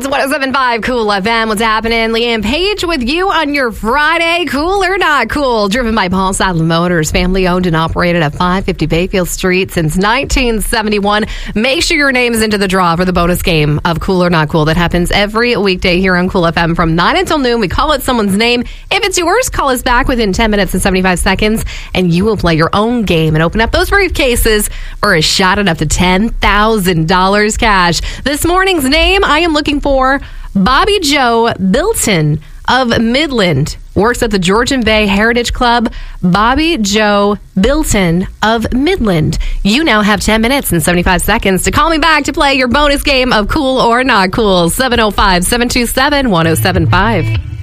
It's 107.5 Cool FM. What's happening? Leanne Page with you on your Friday. Cool or not cool? Driven by Paul Sadler Motors. Family owned and operated at 550 Bayfield Street since 1971. Make sure your name is into the draw for the bonus game of Cool or Not Cool that happens every weekday here on Cool FM from 9 until noon. We call it someone's name. If it's yours, call us back within 10 minutes and 75 seconds, and you will play your own game and open up those briefcases for a shot at up to $10,000 cash. This morning's name, I am looking for Bobby Joe Bilton of Midland. Works at the Georgian Bay Heritage Club. Bobby Joe Bilton of Midland. You now have 10 minutes and 75 seconds to call me back to play your bonus game of Cool or Not Cool. 705-727-1075.